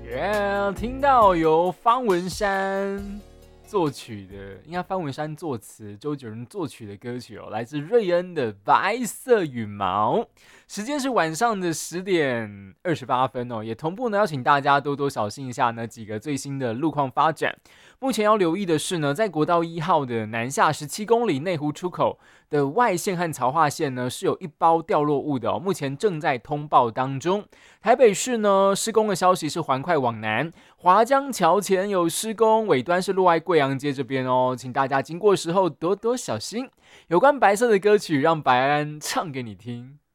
听到由方文山作曲的，应该方文山作词，周杰伦作曲的歌曲来自瑞恩的《白色羽毛》。时间是晚上的10:28也同步呢，要请大家多多小心一下呢几个最新的路况发展。目前要留意的是呢，在国道1号的南下17公里内湖出口的外线和槽化线呢，是有一包掉落物的目前正在通报当中。台北市呢，施工的消息是环快往南，华江桥前有施工，尾端是落在贵阳街这边请大家经过时候多多小心。有关白色的歌曲，让白安唱给你听。